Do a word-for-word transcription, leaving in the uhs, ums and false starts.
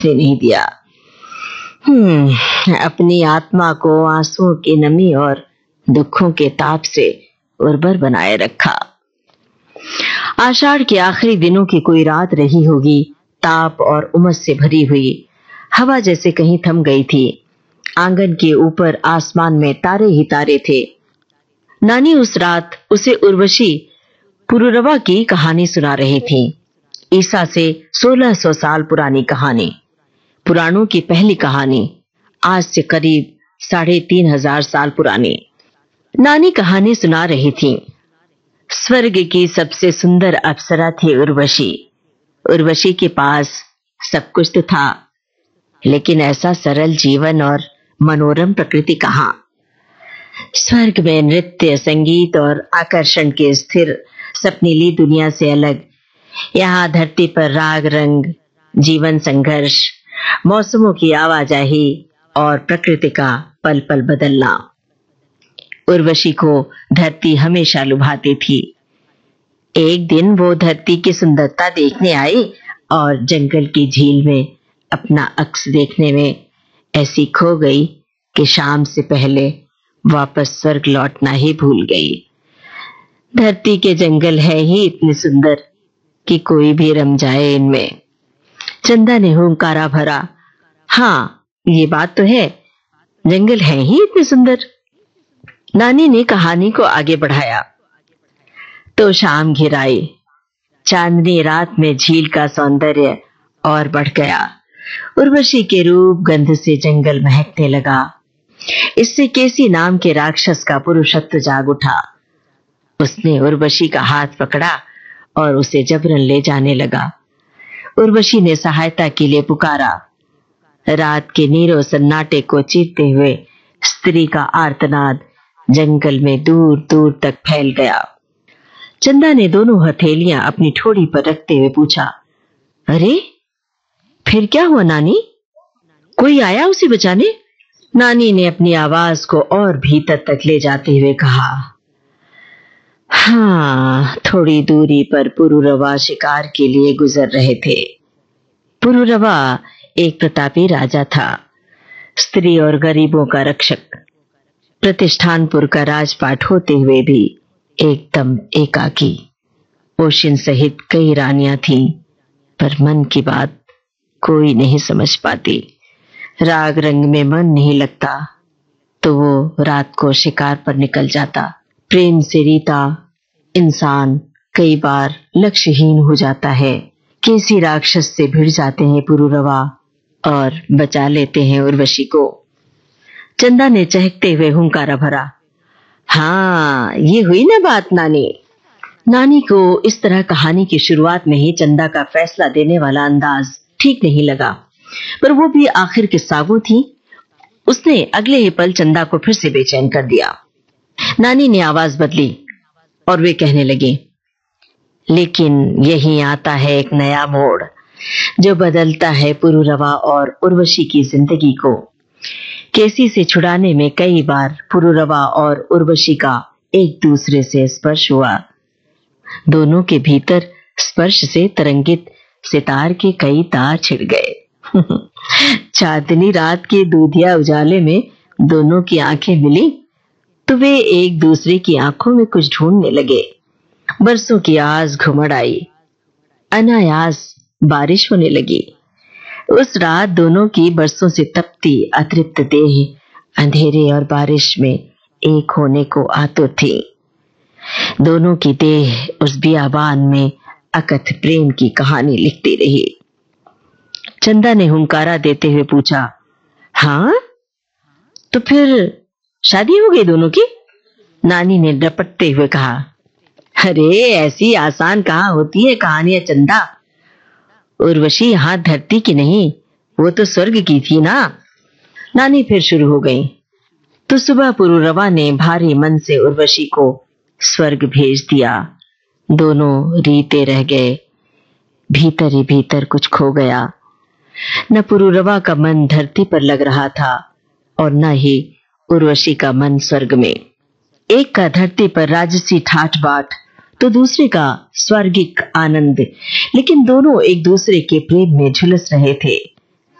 ने नहीं दिया। हम्म अपनी आत्मा को आंसुओं की नमी और दुखों के ताप से उर्वर बनाए रखा। आषाढ़ के आखिरी दिनों की कोई रात रही होगी, ताप और उमस से भरी हुई। हवा जैसे कहीं थम गई थी। आंगन के ऊपर आसमान में तारे ही तारे थे। नानी उस रात उसे उर्वशी पुरुरवा की कहानी सुना रही थी। ईसा से सोलह सौ साल पुरानी कहानी, पुराणों की पहली कहानी, आज से करीब साढ़े तीन हजार साल पुरानी। नानी कहानी सुना रही थी। स्वर्ग की सबसे सुंदर अप्सरा थी उर्वशी। उर्वशी के पास सब कुछ तो था, लेकिन ऐसा सरल जीवन और मनोरम प्रकृति कहां। स्वर्ग में नृत्य, संगीत और आकर्षण के स्थिर सपनीली दुनिया से अलग यहाँ धरती पर राग रंग, जीवन संघर्ष, मौसमों की आवाजाही और प्रकृति का पल पल बदलना। उर्वशी को धरती हमेशा लुभाती थी। एक दिन वो धरती की सुंदरता देखने आई और जंगल की झील में अपना अक्स देखने में ऐसी खो गई कि शाम से पहले वापस स्वर्ग लौटना ही भूल गई। धरती के जंगल है ही इतने सुंदर कि कोई भी रम जाए इनमें। चंदा ने हुंकारा भरा, हाँ ये बात तो है, जंगल है ही इतने सुंदर। नानी ने कहानी को आगे बढ़ाया। तो शाम घिर आई। चांदनी रात में झील का सौंदर्य और बढ़ गया। उर्वशी के रूप गंध से जंगल महकने लगा। इससे केसी नाम के राक्षस का पुरुषत्व जाग उठा। उसने उर्वशी का हाथ पकड़ा और उसे जबरन ले जाने लगा। उर्वशी ने सहायता के लिए पुकारा। रात के नीरो सन्नाटे को चीरते हुए स्त्री का आर्तनाद जंगल में दूर दूर तक फैल गया। चंदा ने दोनों हथेलियां अपनी ठोड़ी पर रखते हुए पूछा, अरे फिर क्या हुआ नानी? कोई आया उसे बचाने? नानी ने अपनी आवाज को और भीतर तक ले जाते हुए कहा, हाँ थोड़ी दूरी पर पुरुरवा शिकार के लिए गुजर रहे थे। पुरुरवा एक प्रतापी राजा था, स्त्री और गरीबों का रक्षक। प्रतिष्ठानपुर का राजपाट होते हुए भी एकदम एकाकी। ओशिन सहित कई रानियां थीं, पर मन की बात कोई नहीं समझ पाती। राग रंग में मन नहीं लगता तो वो रात को शिकार पर निकल जाता। प्रेम से रीता इंसान कई बार लक्ष्यहीन हो जाता है। किसी राक्षस से भिड़ जाते हैं पुरुरवा और बचा लेते हैं उर्वशी को। चंदा ने चहकते हुए हुंकारा भरा, हाँ ये हुई ना बात नानी। नानी को इस तरह कहानी की शुरुआत में ही चंदा का फैसला देने वाला अंदाज ठीक नहीं लगा, पर वो भी आखिर किस्सागो थी। उसने अगले ही पल चंदा को फिर से बेचैन कर दिया। नानी ने आवाज बदली और वे कहने लगे, लेकिन यहीं आता है एक नया मोड़ जो बदलता है पुरुरवा और उर्वशी की जिंदगी को। केसी से छुड़ाने में कई बार पुरुरवा और उर्वशी का एक दूसरे से स्पर्श हुआ। दोनों के भीतर स्पर्श से तरंगित सितार के कई तार छिड़ गए। चांदनी रात के दूधिया उजाले में दोनों की आंखें मिली तो वे एक दूसरे की आंखों में कुछ ढूंढने लगे। बरसों की आस घुमड़ आई। अनायास बारिश होने लगी। उस रात दोनों की बरसों से तपती अतृप्त देह अंधेरे और बारिश में एक होने को आतुर थी। दोनों की देह उस बियाबान में अकथ प्रेम की कहानी लिखती रही। चंदा ने हुंकारा देते हुए पूछा, हाँ तो फिर शादी हो गई दोनों की? नानी ने डपटते हुए कहा, अरे ऐसी आसान कहाँ होती है कहानियां चंदा। उर्वशी यहां धरती की नहीं, वो तो स्वर्ग की थी ना। नानी फिर शुरू हो गई। तो सुबह पुरुरवा ने भारी मन से उर्वशी को स्वर्ग भेज दिया। दोनों रीते रह गए। भीतर ही भीतर कुछ खो गया। न पुरुरवा का मन धरती पर लग रहा था और न ही उर्वशी का मन स्वर्ग में। एक का धरती पर राजसी ठाठ बाट तो दूसरे का स्वर्गिक आनंद, लेकिन दोनों एक दूसरे के प्रेम में झुलस रहे थे।